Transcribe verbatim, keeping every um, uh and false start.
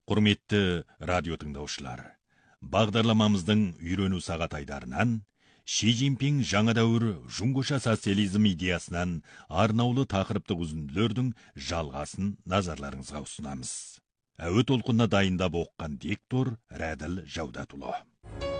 Құрметті радио тыңдаушылар, бағдарламамыздың үйрену сағат айдарынан Ши Цзиньпин жаңа дәуір жұңғыша социализм идеясынан арнаулы тақырыптық үзінділердің жалғасын назарларыңызға ұсынамыз. Әуе толқынына дайындап оқыған диктор Рәділ Жаудатұлы.